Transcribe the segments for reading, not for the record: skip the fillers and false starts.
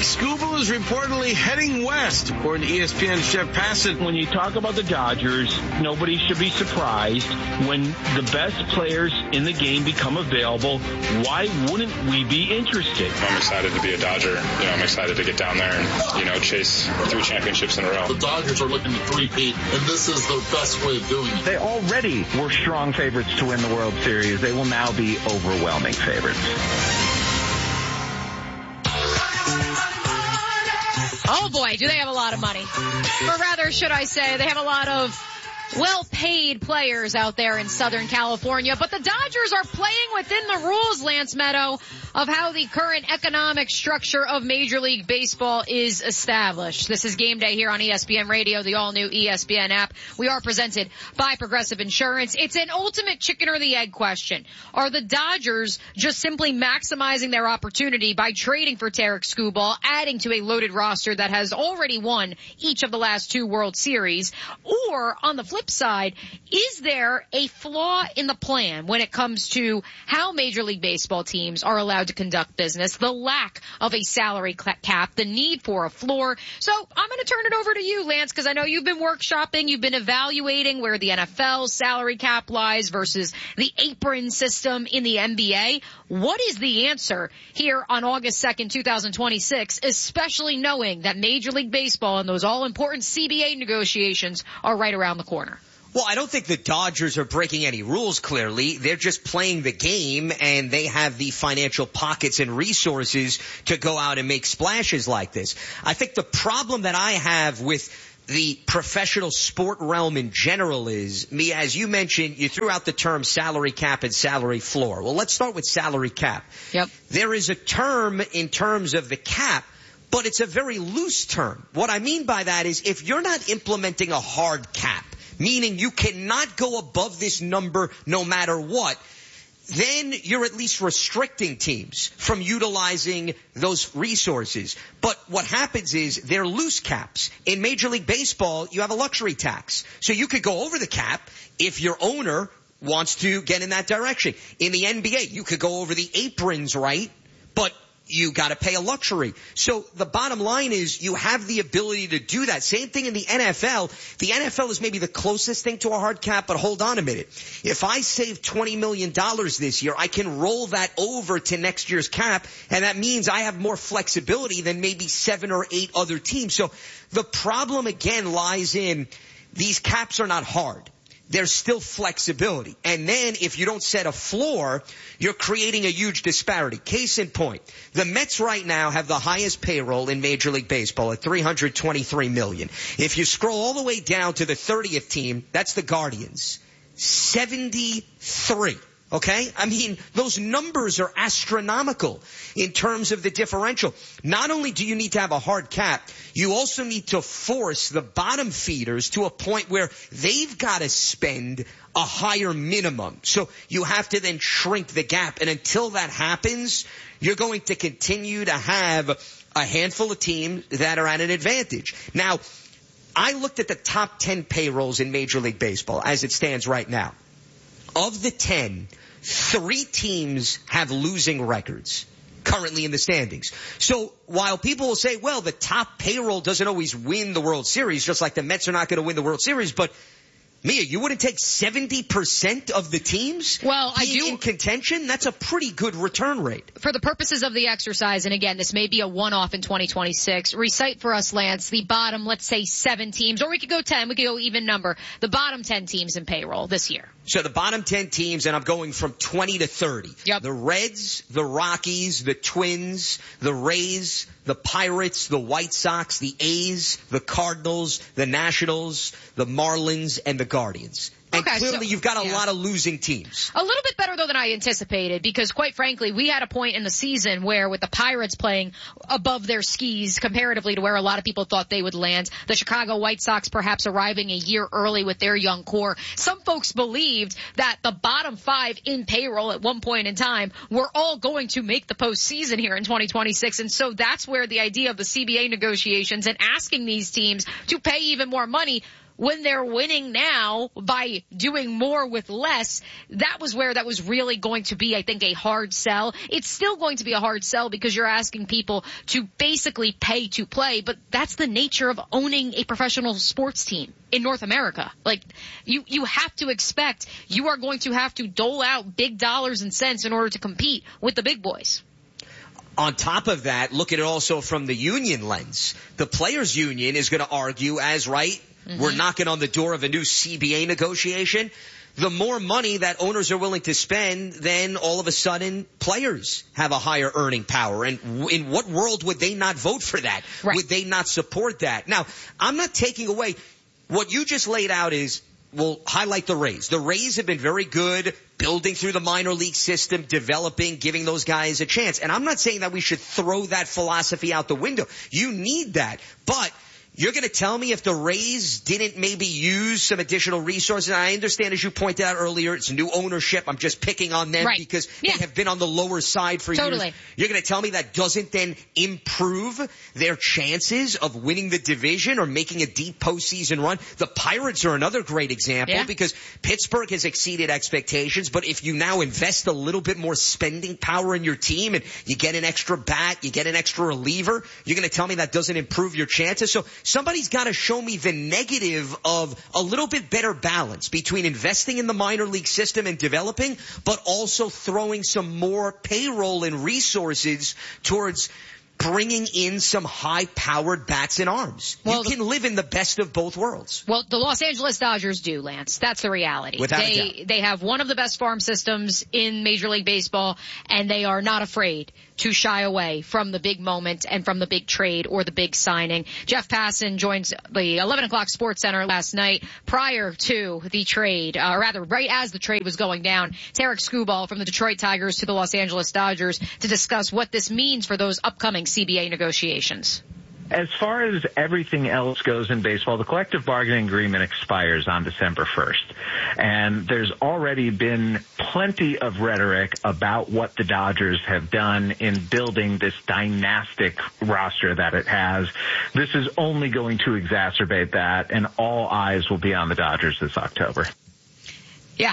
Skubal is reportedly heading west, according to ESPN's Jeff Passett. When you talk about the Dodgers, nobody should be surprised when the best players in the game become available. Why wouldn't we be interested? I'm excited to be a Dodger. I'm excited to get down there and, chase 3 championships in a row. The Dodgers are looking to three-peat, and this is their best way of doing it. They already were strong favorites to win the World Series. They will now be overwhelming favorites. Oh boy, do they have a lot of money. Or rather, should I say, they have a lot of well-paid players out there in Southern California. But the Dodgers are playing within the rules, Lance Meadow, of how the current economic structure of Major League Baseball is established. This is Game Day here on ESPN Radio, the all-new ESPN app. We are presented by Progressive Insurance. It's an ultimate chicken or the egg question. Are the Dodgers just simply maximizing their opportunity by trading for Tarik Skubal, adding to a loaded roster that has already won each of the last 2 World Series? Or, on the flip side, is there a flaw in the plan when it comes to how Major League Baseball teams are allowed to conduct business, the lack of a salary cap, the need for a floor? So I'm going to turn it over to you, Lance, because I know you've been workshopping, you've been evaluating where the NFL salary cap lies versus the apron system in the NBA. What is the answer here on August 2nd, 2026, especially knowing that Major League Baseball and those all-important CBA negotiations are right around the corner? Well, I don't think the Dodgers are breaking any rules, clearly. They're just playing the game, and they have the financial pockets and resources to go out and make splashes like this. I think the problem that I have with the professional sport realm in general is, Mia, as you mentioned, you threw out the term salary cap and salary floor. Well, let's start with salary cap. Yep. There is a term in terms of the cap, but it's a very loose term. What I mean by that is if you're not implementing a hard cap, meaning you cannot go above this number no matter what, then you're at least restricting teams from utilizing those resources. But what happens is they're loose caps. In Major League Baseball, you have a luxury tax. So you could go over the cap if your owner wants to get in that direction. In the NBA, you could go over the aprons, right? But you got to pay a luxury. So the bottom line is you have the ability to do that. Same thing in the NFL. The NFL is maybe the closest thing to a hard cap, but hold on a minute. If I save $20 million this year, I can roll that over to next year's cap, and that means I have more flexibility than maybe 7 or 8 other teams. So the problem again lies in these caps are not hard. There's still flexibility. And then if you don't set a floor, you're creating a huge disparity. Case in point, the Mets right now have the highest payroll in Major League Baseball at $323 million. If you scroll all the way down to the 30th team, that's the Guardians, 73. Okay? I mean, those numbers are astronomical in terms of the differential. Not only do you need to have a hard cap, you also need to force the bottom feeders to a point where they've got to spend a higher minimum. So you have to then shrink the gap. And until that happens, you're going to continue to have a handful of teams that are at an advantage. Now, I looked at the top 10 payrolls in Major League Baseball as it stands right now. Of the 10, 3 teams have losing records currently in the standings. So while people will say, well, the top payroll doesn't always win the World Series, just like the Mets are not going to win the World Series, but Mia, you wouldn't take 70% of the teams in contention? That's a pretty good return rate. For the purposes of the exercise, and again, this may be a one-off in 2026, recite for us, Lance, the bottom, let's say 7 teams, or we could go 10, we could go even number, the bottom 10 teams in payroll this year. So the bottom 10 teams, and I'm going from 20 to 30. Yep. The Reds, the Rockies, the Twins, the Rays, the Pirates, the White Sox, the A's, the Cardinals, the Nationals, the Marlins, and the Guardians. And clearly you've got a lot of losing teams. A little bit better, though, than I anticipated, because quite frankly, we had a point in the season where with the Pirates playing above their skis comparatively to where a lot of people thought they would land, the Chicago White Sox perhaps arriving a year early with their young core. Some folks believed that the bottom 5 in payroll at one point in time were all going to make the postseason here in 2026. And so that's where the idea of the CBA negotiations and asking these teams to pay even more money when they're winning now by doing more with less, that was where that was really going to be, I think, a hard sell. It's still going to be a hard sell because you're asking people to basically pay to play, but that's the nature of owning a professional sports team in North America. Like, you have to expect you are going to have to dole out big dollars and cents in order to compete with the big boys. On top of that, look at it also from the union lens. The players' union is going to argue as, right, we're knocking on the door of a new CBA negotiation. The more money that owners are willing to spend, then all of a sudden players have a higher earning power. And in what world would they not vote for that? Right. Would they not support that? Now, I'm not taking away what you just laid out is, we'll highlight the Rays. The Rays have been very good building through the minor league system, developing, giving those guys a chance. And I'm not saying that we should throw that philosophy out the window. You need that. But you're going to tell me if the Rays didn't maybe use some additional resources? And I understand, as you pointed out earlier, it's new ownership. I'm just picking on them because they have been on the lower side for years. You're going to tell me that doesn't then improve their chances of winning the division or making a deep postseason run? The Pirates are another great example because Pittsburgh has exceeded expectations. But if you now invest a little bit more spending power in your team and you get an extra bat, you get an extra reliever, you're going to tell me that doesn't improve your chances? So somebody's got to show me the negative of a little bit better balance between investing in the minor league system and developing, but also throwing some more payroll and resources towards bringing in some high-powered bats and arms. Well, you can live in the best of both worlds. Well, the Los Angeles Dodgers do, Lance. That's the reality. Without a doubt. They have one of the best farm systems in Major League Baseball, and they are not afraid to shy away from the big moment and from the big trade or the big signing. Jeff Passan joins the 11 o'clock Sports Center last night prior to the trade, or rather right as the trade was going down. It's Eric Skubal from the Detroit Tigers to the Los Angeles Dodgers to discuss what this means for those upcoming CBA negotiations. As far as everything else goes in baseball, the collective bargaining agreement expires on December 1st. And there's already been plenty of rhetoric about what the Dodgers have done in building this dynastic roster that it has. This is only going to exacerbate that, and all eyes will be on the Dodgers this October. Yeah,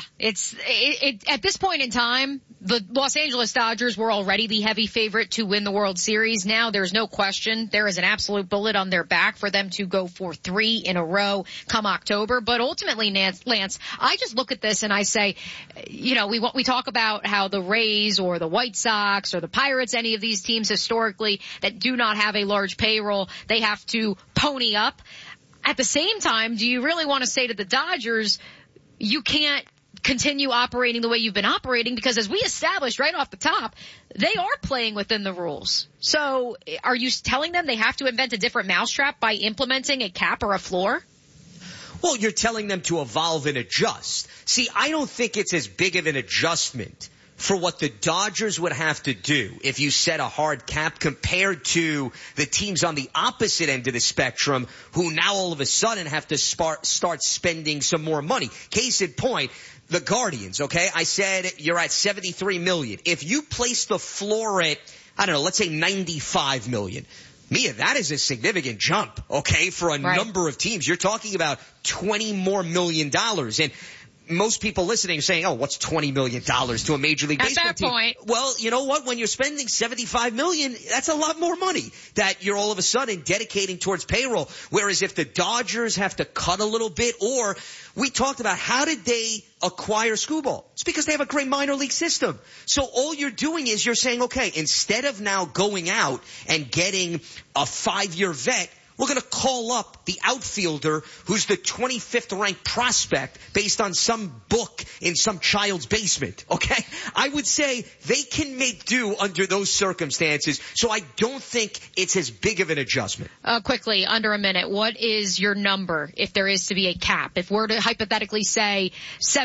at this point in time, the Los Angeles Dodgers were already the heavy favorite to win the World Series. Now there's no question. There is an absolute bullet on their back for them to go for 3 in a row come October. But ultimately, Lance, I just look at this and I say, you know, we talk about how the Rays or the White Sox or the Pirates, any of these teams historically that do not have a large payroll, they have to pony up. At the same time, do you really want to say to the Dodgers, you can't continue operating the way you've been operating? Because as we established right off the top, they are playing within the rules. So are you telling them they have to invent a different mousetrap by implementing a cap or a floor? Well, you're telling them to evolve and adjust. See, I don't think it's as big of an adjustment for what the Dodgers would have to do if you set a hard cap compared to the teams on the opposite end of the spectrum who now all of a sudden have to start spending some more money. Case in point, the Guardians, okay? I said you're at $73 million. If you place the floor at, I don't know, let's say $95 million. Mia, that is a significant jump, okay, for a number of teams. You're talking about $20 more million. And most people listening are saying, oh, what's $20 million to a Major League Baseball team? At that point. Well, you know what? When you're spending $75 million, that's a lot more money that you're all of a sudden dedicating towards payroll. Whereas if the Dodgers have to cut a little bit, or we talked about how did they acquire Skubal? It's because they have a great minor league system. So all you're doing is you're saying, okay, instead of now going out and getting a 5-year vet, we're going to call up the outfielder who's the 25th ranked prospect based on some book in some child's basement, okay? I would say they can make do under those circumstances, so I don't think it's as big of an adjustment. Quickly, under a minute, what is your number if there is to be a cap? If we're to hypothetically say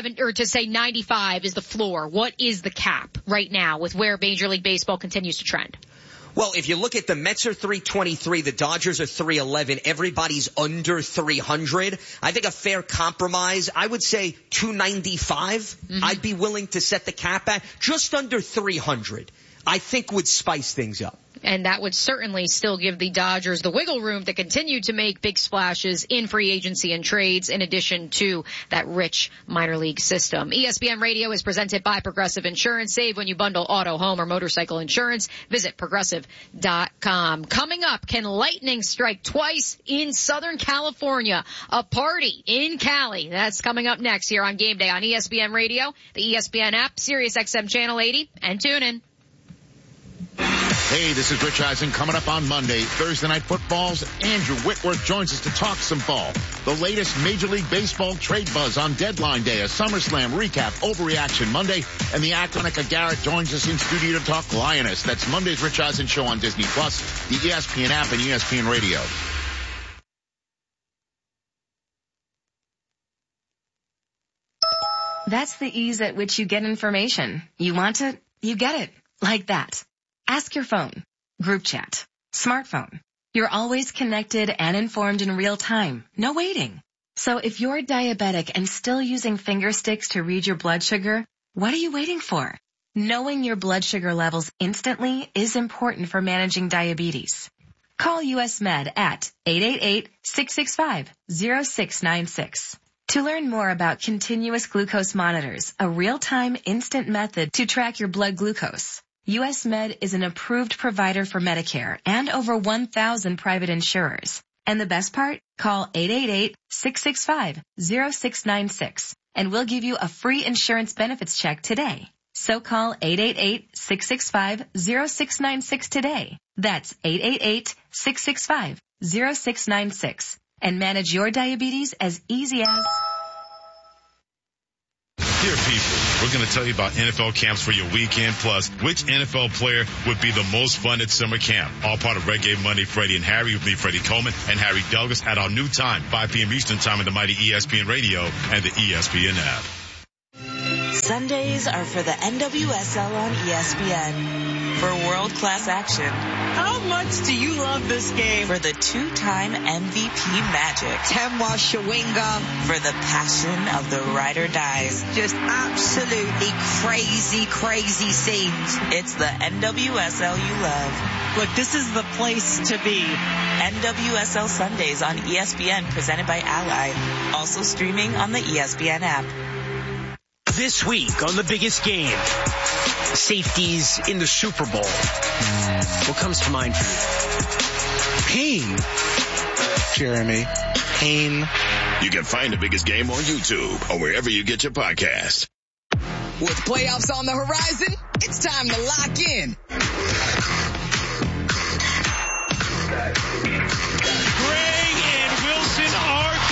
95 is the floor, what is the cap right now with where Major League Baseball continues to trend? Well, if you look at the Mets are 323, the Dodgers are 311, everybody's under 300. I think a fair compromise, I would say 295. I'd be willing to set the cap at just under 300. I think would spice things up. And that would certainly still give the Dodgers the wiggle room to continue to make big splashes in free agency and trades, in addition to that rich minor league system. ESPN Radio is presented by Progressive Insurance. Save when you bundle auto, home, or motorcycle insurance. Visit Progressive.com. Coming up, can lightning strike twice in Southern California? A party in Cali. That's coming up next here on Game Day on ESPN Radio, the ESPN app, Sirius XM Channel 80, and tune in. Hey, this is Rich Eisen. Coming up on Monday, Thursday Night Football's Andrew Whitworth joins us to talk some ball. The latest Major League Baseball trade buzz on deadline day, a SummerSlam recap, Overreaction Monday, and the Ikonica Garrett joins us in studio to talk Lioness. That's Monday's Rich Eisen Show on Disney+, the ESPN app, and ESPN Radio. That's the ease at which you get information. You want it, you get it. Like that. Ask your phone, group chat, smartphone. You're always connected and informed in real time. No waiting. So if you're diabetic and still using finger sticks to read your blood sugar, what are you waiting for? Knowing your blood sugar levels instantly is important for managing diabetes. Call US Med at 888-665-0696. To learn more about continuous glucose monitors, a real-time instant method to track your blood glucose. US Med is an approved provider for Medicare and over 1,000 private insurers. And the best part? Call 888-665-0696 and we'll give you a free insurance benefits check today. So call 888-665-0696 today. That's 888-665-0696 and manage your diabetes as easy as... Dear people, we're going to tell you about NFL camps for your weekend, plus which NFL player would be the most fun at summer camp. All part of Reggae Monday, Freddie and Harry with me, Freddie Coleman, and Harry Douglas at our new time, 5 p.m. Eastern time on the mighty ESPN Radio and the ESPN app. Sundays are for the NWSL on ESPN. For world-class action. How much do you love this game? For the two-time MVP magic. Temwa Shawinga. For the passion of the ride or dies. Just absolutely crazy, crazy scenes. It's the NWSL you love. Look, this is the place to be. NWSL Sundays on ESPN, presented by Ally. Also streaming on the ESPN app. This week on The Biggest Game, safeties in the Super Bowl. What comes to mind for you? Pain. Jeremy. Pain. You can find The Biggest Game on YouTube or wherever you get your podcast. With playoffs on the horizon, it's time to lock in